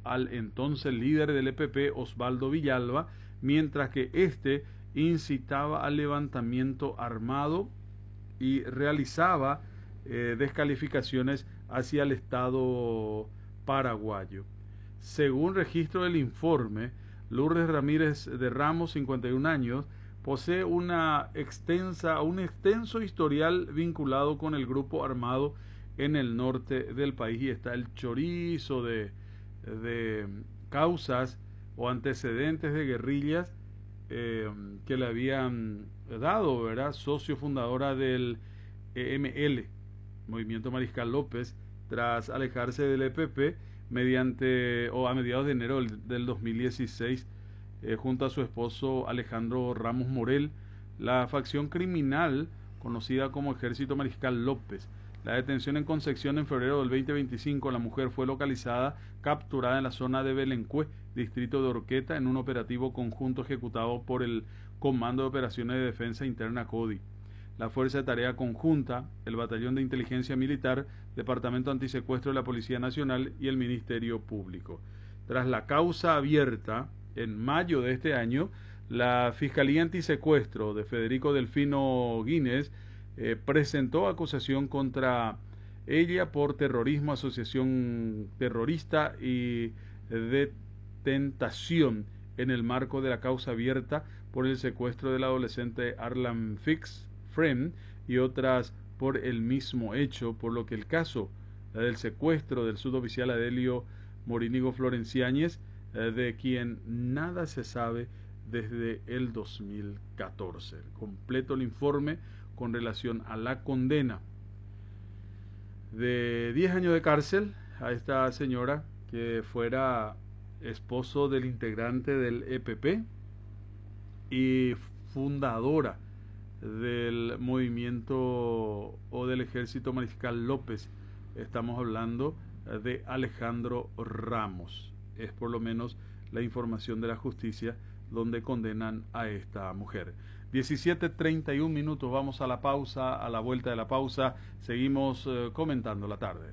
al entonces líder del EPP, Osvaldo Villalba, mientras que este incitaba al levantamiento armado y realizaba descalificaciones hacia el Estado paraguayo. Según registro del informe, Lourdes Ramírez de Ramos, 51 años, posee un extenso historial vinculado con el grupo armado en el norte del país, y está el chorizo de causas o antecedentes de guerrillas que le habían dado, ¿verdad? Socio fundadora del EML, Movimiento Mariscal López, tras alejarse del EPP a mediados de enero del 2016, junto a su esposo Alejandro Ramos Morel, la facción criminal conocida como Ejército Mariscal López. La detención en Concepción en febrero del 2025, la mujer fue localizada, capturada en la zona de Belencue, distrito de Orqueta, en un operativo conjunto ejecutado por el Comando de Operaciones de Defensa Interna CODI, la Fuerza de Tarea Conjunta, el Batallón de Inteligencia Militar, Departamento Antisecuestro de la Policía Nacional y el Ministerio Público. Tras la causa abierta en mayo de este año, la Fiscalía Antisecuestro de Federico Delfino Guínez presentó acusación contra ella por terrorismo, asociación terrorista y detentación en el marco de la causa abierta por el secuestro del adolescente Arlan Fix Frem y otras por el mismo hecho, por lo que el caso del secuestro del suboficial Adelio Morínigo Florenciáñez, de quien nada se sabe desde el 2014. Completo el informe con relación a la condena de 10 años de cárcel a esta señora que fuera esposo del integrante del EPP y fundadora del movimiento o del Ejército Mariscal López. Estamos hablando de Alejandro Ramos. Es por lo menos la información de la justicia donde condenan a esta mujer. 17:31 minutos, vamos a la pausa. A la vuelta de la pausa seguimos comentando la tarde.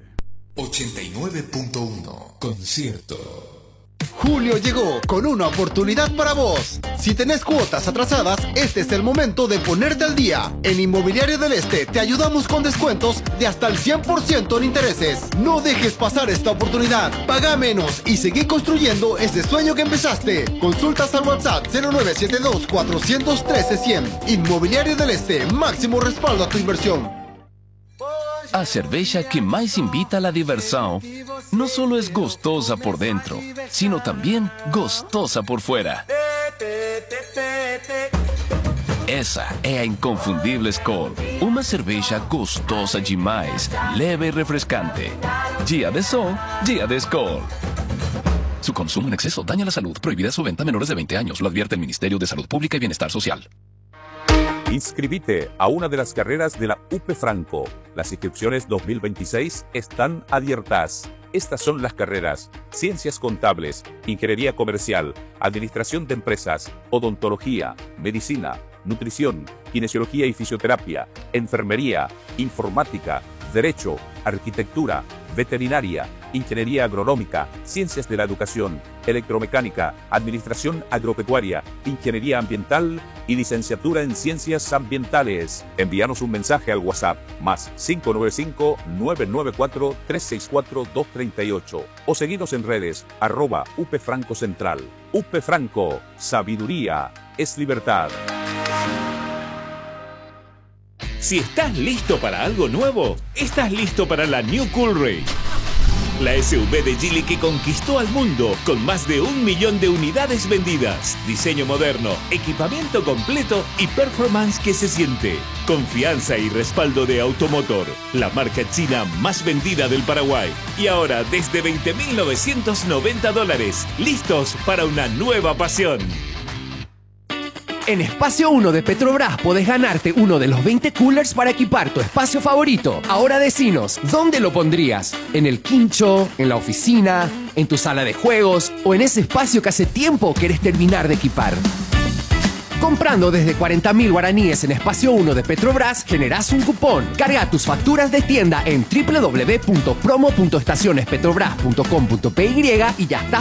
89.1 Concierto. Julio llegó con una oportunidad para vos. Si tenés cuotas atrasadas, este es el momento de ponerte al día. En Inmobiliaria del Este te ayudamos con descuentos de hasta el 100% en intereses. No dejes pasar esta oportunidad. Paga menos y seguí construyendo ese sueño que empezaste. Consultas al WhatsApp 0972-413-100. Inmobiliaria del Este, máximo respaldo a tu inversión. A cerveja que mais invita a la diversión no solo es gostosa por dentro, sino también gostosa por fuera. Essa é a inconfundível Skol, uma cerveja gostosa demais, leve e refrescante. Dia de sol, dia de Skol. Su consumo en exceso daña la salud. Prohibida su venta a menores de 20 años. Lo advierte el Ministerio de Salud Pública y Bienestar Social. Inscribite a una de las carreras de la UP Franco. Las inscripciones 2026 están abiertas. Estas son las carreras: Ciencias Contables, Ingeniería Comercial, Administración de Empresas, Odontología, Medicina, Nutrición, Kinesiología y Fisioterapia, Enfermería, Informática, Derecho, Arquitectura, Veterinaria, Ingeniería Agronómica, Ciencias de la Educación, Electromecánica, Administración Agropecuaria, Ingeniería Ambiental y Licenciatura en Ciencias Ambientales. Envíanos un mensaje al WhatsApp más 595-994-364-238 o seguinos en redes @UP Franco Central. UP Franco, sabiduría es libertad. Si estás listo para algo nuevo, estás listo para la New Coolray. La SUV de Geely que conquistó al mundo con más de 1 millón de unidades vendidas. Diseño moderno, equipamiento completo y performance que se siente. Confianza y respaldo de Automotor, la marca china más vendida del Paraguay. Y ahora desde $20,990. Listos para una nueva pasión. En Espacio 1 de Petrobras podés ganarte uno de los 20 coolers para equipar tu espacio favorito. Ahora decinos, ¿dónde lo pondrías? ¿En el quincho? ¿En la oficina? ¿En tu sala de juegos? ¿O en ese espacio que hace tiempo querés terminar de equipar? Comprando desde 40.000 guaraníes en Espacio 1 de Petrobras, generás un cupón. Carga tus facturas de tienda en www.promo.estacionespetrobras.com.py y ya está